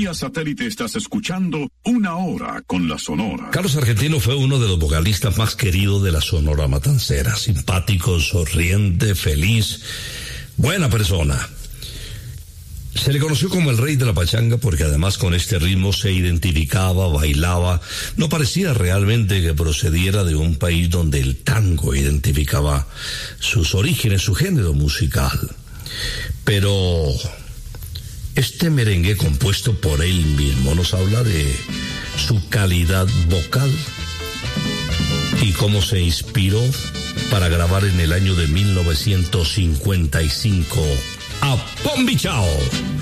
Vía satélite estás escuchando Una Hora con la Sonora. Carlos Argentino fue uno de los vocalistas más queridos de la Sonora Matancera. Simpático, sonriente, feliz, buena persona. Se le conoció como el rey de la pachanga porque además con este ritmo se identificaba, bailaba. No parecía realmente que procediera de un país donde el tango identificaba sus orígenes, su género musical. Pero este merengue compuesto por él mismo nos habla de su calidad vocal y cómo se inspiró para grabar en el año de 1955 a Pombichao.